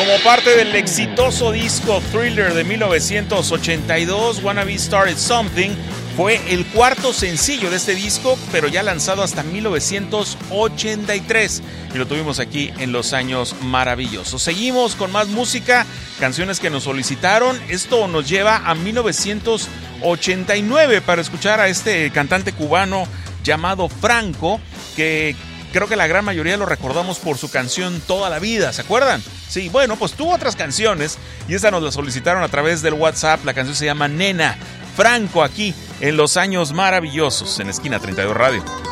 Como parte del exitoso disco Thriller de 1982, Wanna Be Started Something fue el cuarto sencillo de este disco, pero ya lanzado hasta 1983. Y lo tuvimos aquí en Los Años Maravillosos. Seguimos con más música, canciones que nos solicitaron. Esto nos lleva a 1989 para escuchar a este cantante cubano llamado Franco, que creo que la gran mayoría lo recordamos por su canción Toda la Vida, ¿se acuerdan? Sí, bueno, pues tuvo otras canciones y esta nos la solicitaron a través del WhatsApp. La canción se llama Nena. Franco aquí en Los Años Maravillosos, en Esquina 32 Radio.